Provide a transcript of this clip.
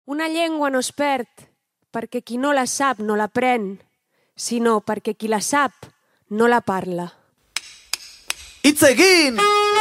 Una llengua no es perd perquè qui no la sap no l'aprèn, sinó perquè qui la sap no la parla. Hitz egin!